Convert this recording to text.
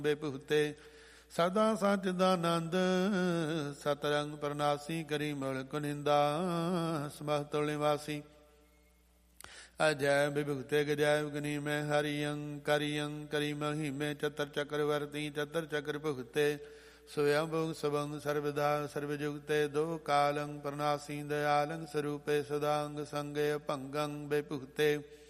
ਬੇਭੂਤੇ ਸਦਾ ਸੱਚ ਦਾ ਆਨੰਦ ਸਤਰੰਗ ਪਰਨਾਸੀ ਕਰੀ ਮਲ ਕੁਨਿੰਦਾ ਸਮਸਤ ਨਿਵਾਸੀ ਅਜੈ ਵਿਭੂਤੇ ਗਜੈ ਗਨੀ ਮੈਂ ਹਰਿਯੰ ਕਰਿਯੰ ਕਰੀ ਮਹੀਮੇ ਚਤਰ ਚੱਕਰਵਰਤੀ ਚਤਰ ਚੱਕਰ ਭੁਗਤੇ ਸਵਯੰਭੂ ਸਬੰਗ ਸਰਵਦਾ ਸਰਵਜੁਗਤੇ ਦੋ ਕਾਲੰ ਪਰਨਾਸੀ ਦਇਆਲੰ ਸਰੂਪੇ ਸਦਾੰਗ ਸੰਗੇ ਭੰਗੰ ਬੇਭੂਤੇ